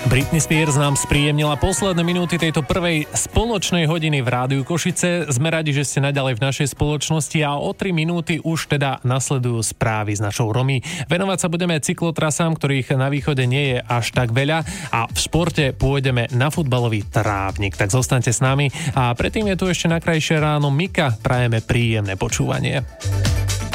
Britney Spears nám spríjemnila posledné minúty tejto prvej spoločnej hodiny v Rádiu Košice. Sme radi, že ste naďalej v našej spoločnosti a o 3 minúty už teda nasledujú správy s našou Romy. Venovať sa budeme cyklotrasám, ktorých na východe nie je až tak veľa a v športe pôjdeme na futbalový trávnik. Tak zostaňte s nami a predtým je tu ešte na krajšie ráno Mika. Prajeme príjemné počúvanie.